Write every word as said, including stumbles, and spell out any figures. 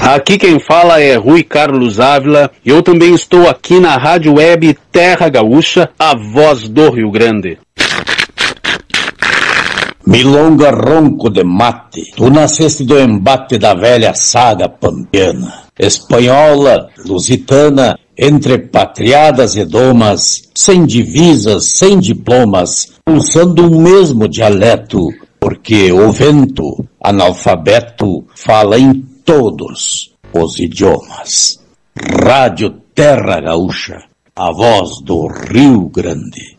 Aqui quem fala é Rui Carlos Ávila. Eu também estou aqui na Rádio Web Terra Gaúcha, a voz do Rio Grande. Milonga ronco de mate, tu nasceste do embate da velha saga pampiana, espanhola, lusitana, entre patriadas e domas, sem divisas, sem diplomas, usando o mesmo dialeto, porque o vento, analfabeto, fala em todos os idiomas. Rádio Terra Gaúcha, a voz do Rio Grande.